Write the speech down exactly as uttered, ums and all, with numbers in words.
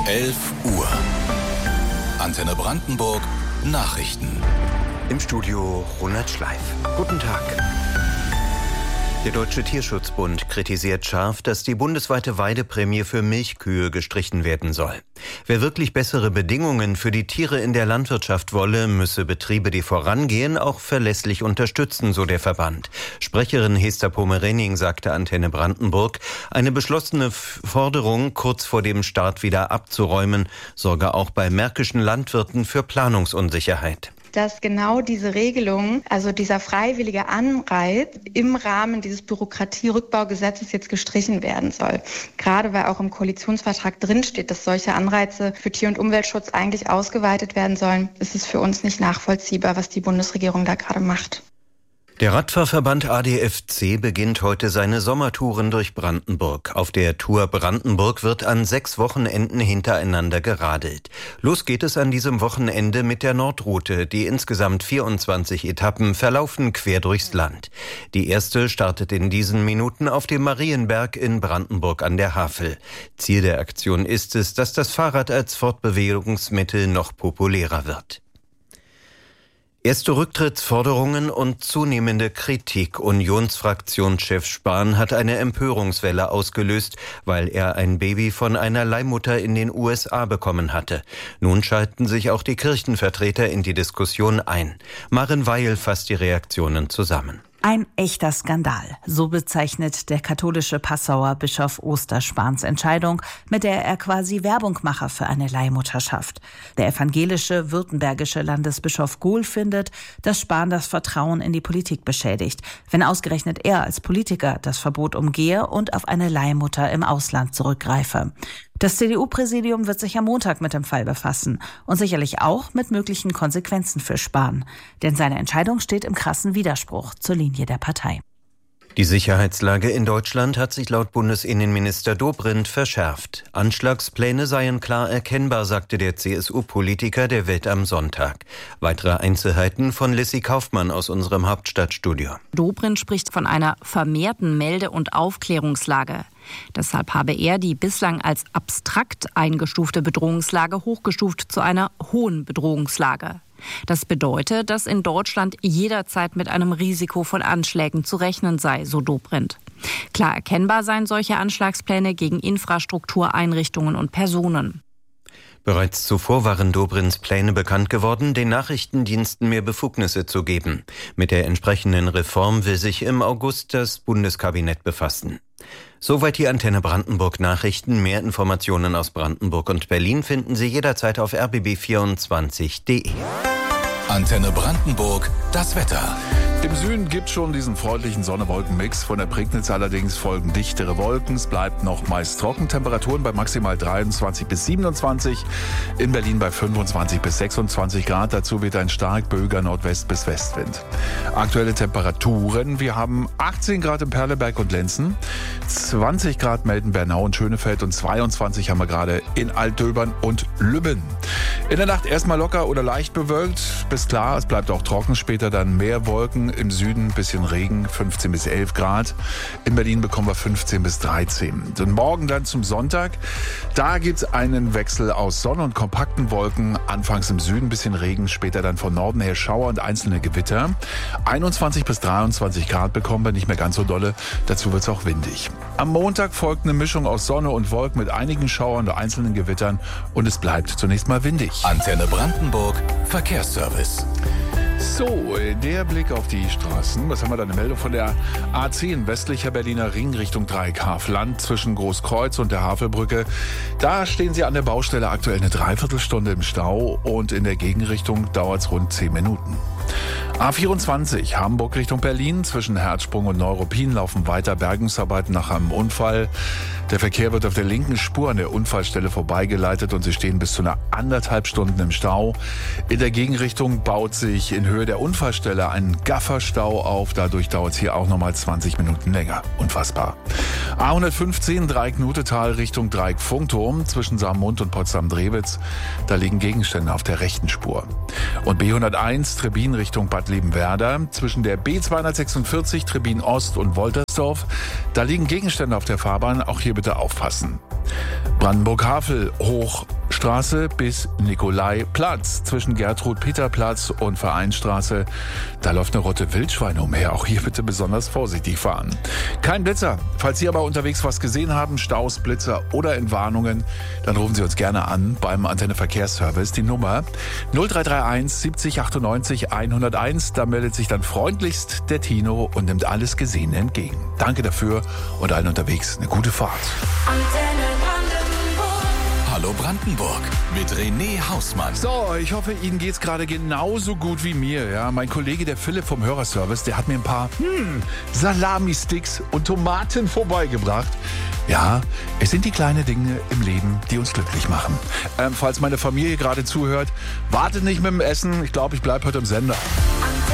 elf Uhr. Antenne Brandenburg Nachrichten. Im Studio Ronald Schleif. Guten Tag. Der Deutsche Tierschutzbund kritisiert scharf, dass die bundesweite Weideprämie für Milchkühe gestrichen werden soll. Wer wirklich bessere Bedingungen für die Tiere in der Landwirtschaft wolle, müsse Betriebe, die vorangehen, auch verlässlich unterstützen, so der Verband. Sprecherin Hester Pomerening sagte Antenne Brandenburg, eine beschlossene Forderung kurz vor dem Start wieder abzuräumen, sorge auch bei märkischen Landwirten für Planungsunsicherheit. Dass genau diese Regelung, also dieser freiwillige Anreiz im Rahmen dieses Bürokratierückbaugesetzes jetzt gestrichen werden soll. Gerade weil auch im Koalitionsvertrag drinsteht, dass solche Anreize für Tier- und Umweltschutz eigentlich ausgeweitet werden sollen, ist es für uns nicht nachvollziehbar, was die Bundesregierung da gerade macht. Der Radfahrverband A D F C beginnt heute seine Sommertouren durch Brandenburg. Auf der Tour Brandenburg wird an sechs Wochenenden hintereinander geradelt. Los geht es an diesem Wochenende mit der Nordroute. Die insgesamt vierundzwanzig Etappen verlaufen quer durchs Land. Die erste startet in diesen Minuten auf dem Marienberg in Brandenburg an der Havel. Ziel der Aktion ist es, dass das Fahrrad als Fortbewegungsmittel noch populärer wird. Erste Rücktrittsforderungen und zunehmende Kritik. Unionsfraktionschef Spahn hat eine Empörungswelle ausgelöst, weil er ein Baby von einer Leihmutter in den U S A bekommen hatte. Nun schalten sich auch die Kirchenvertreter in die Diskussion ein. Maren Weil fasst die Reaktionen zusammen. Ein echter Skandal, so bezeichnet der katholische Passauer Bischof Oster Spahns Entscheidung, mit der er quasi Werbung mache für eine Leihmutterschaft. Der evangelische württembergische Landesbischof Gohl findet, dass Spahn das Vertrauen in die Politik beschädigt, wenn ausgerechnet er als Politiker das Verbot umgehe und auf eine Leihmutter im Ausland zurückgreife. Das C D U-Präsidium wird sich am Montag mit dem Fall befassen und sicherlich auch mit möglichen Konsequenzen für Spahn. Denn seine Entscheidung steht im krassen Widerspruch zur Linie der Partei. Die Sicherheitslage in Deutschland hat sich laut Bundesinnenminister Dobrindt verschärft. Anschlagspläne seien klar erkennbar, sagte der C S U-Politiker der Welt am Sonntag. Weitere Einzelheiten von Lissy Kaufmann aus unserem Hauptstadtstudio. Dobrindt spricht von einer vermehrten Melde- und Aufklärungslage. Deshalb habe er die bislang als abstrakt eingestufte Bedrohungslage hochgestuft zu einer hohen Bedrohungslage. Das bedeutet, dass in Deutschland jederzeit mit einem Risiko von Anschlägen zu rechnen sei, so Dobrindt. Klar erkennbar seien solche Anschlagspläne gegen Infrastruktur, Einrichtungen und Personen. Bereits zuvor waren Dobrindts Pläne bekannt geworden, den Nachrichtendiensten mehr Befugnisse zu geben. Mit der entsprechenden Reform will sich im August das Bundeskabinett befassen. Soweit die Antenne Brandenburg Nachrichten. Mehr Informationen aus Brandenburg und Berlin finden Sie jederzeit auf r b b vierundzwanzig punkt d e. Antenne Brandenburg, das Wetter. Im Süden gibt schon diesen freundlichen Sonne-Wolken-Mix. Von der Prignitz allerdings folgen dichtere Wolken. Es bleibt noch meist trocken. Temperaturen bei maximal dreiundzwanzig bis siebenundzwanzig. In Berlin bei fünfundzwanzig bis sechsundzwanzig Grad. Dazu wird ein stark böiger Nordwest- bis Westwind. Aktuelle Temperaturen. Wir haben achtzehn Grad in Perleberg und Lenzen, zwanzig Grad melden Bernau und Schönefeld und zweiundzwanzig haben wir gerade in Altdöbern und Lübben. In der Nacht erstmal locker oder leicht bewölkt. Bis klar, es bleibt auch trocken. Später dann mehr Wolken. Im Süden ein bisschen Regen, fünfzehn bis elf Grad. In Berlin bekommen wir fünfzehn bis dreizehn. Und morgen dann zum Sonntag. Da gibt es einen Wechsel aus Sonne und kompakten Wolken. Anfangs im Süden ein bisschen Regen, später dann von Norden her Schauer und einzelne Gewitter. einundzwanzig bis dreiundzwanzig Grad bekommen wir, nicht mehr ganz so dolle. Dazu wird es auch windig. Am Montag folgt eine Mischung aus Sonne und Wolken mit einigen Schauern und einzelnen Gewittern. Und es bleibt zunächst mal windig. Antenne Brandenburg, Verkehrsservice. So, der Blick auf die Straßen. Was haben wir da? Eine Meldung von der A zehn, westlicher Berliner Ring Richtung Dreieck-Havel-Land zwischen Großkreuz und der Havelbrücke. Da stehen Sie an der Baustelle aktuell eine Dreiviertelstunde im Stau und in der Gegenrichtung dauert es rund zehn Minuten. A vierundzwanzig, Hamburg Richtung Berlin. Zwischen Herzsprung und Neuruppin laufen weiter Bergungsarbeiten nach einem Unfall. Der Verkehr wird auf der linken Spur an der Unfallstelle vorbeigeleitet und Sie stehen bis zu einer anderthalb Stunden im Stau. In der Gegenrichtung baut sich in Höhe der Unfallstelle ein Gafferstau auf. Dadurch dauert es hier auch nochmal zwanzig Minuten länger. Unfassbar. A hundertfünfzehn, Dreieck-Nutetal Richtung Dreieck-Funkturm. Zwischen Saarmund und Potsdam-Drewitz. Da liegen Gegenstände auf der rechten Spur. Und B hunderteins, Trebin Richtung Bad Liebenwerda. Zwischen der B zweihundertsechsundvierzig, Trebin Ost und Woltersdorf. Da liegen Gegenstände auf der Fahrbahn. Auch hier bitte aufpassen. Brandenburg-Havel hoch Vereinstraße bis Nikolaiplatz. Zwischen Gertrud-Peter-Platz und Vereinstraße, da läuft eine rote Wildschweine umher. Auch hier bitte besonders vorsichtig fahren. Kein Blitzer. Falls Sie aber unterwegs was gesehen haben, Staus, Blitzer oder Entwarnungen, dann rufen Sie uns gerne an beim Antenne Verkehrsservice. Die Nummer null drei drei eins siebzig achtundneunzig hunderteins. Da meldet sich dann freundlichst der Tino und nimmt alles Gesehene entgegen. Danke dafür und allen unterwegs eine gute Fahrt. Hallo Brandenburg mit René Hausmann. So, ich hoffe, Ihnen geht's gerade genauso gut wie mir. Ja, mein Kollege, der Philipp vom Hörerservice, der hat mir ein paar hm, Salami-Sticks und Tomaten vorbeigebracht. Ja, es sind die kleinen Dinge im Leben, die uns glücklich machen. Ähm, falls meine Familie gerade zuhört, wartet nicht mit dem Essen. Ich glaube, ich bleibe heute im Sender.